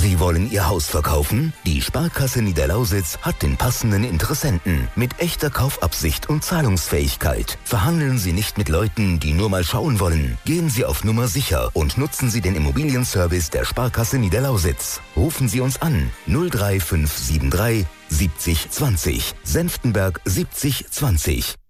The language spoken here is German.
Sie wollen Ihr Haus verkaufen? Die Sparkasse Niederlausitz hat den passenden Interessenten mit echter Kaufabsicht und Zahlungsfähigkeit. Verhandeln Sie nicht mit Leuten, die nur mal schauen wollen. Gehen Sie auf Nummer sicher und nutzen Sie den Immobilienservice der Sparkasse Niederlausitz. Rufen Sie uns an 03573 70 20, Senftenberg 70 20.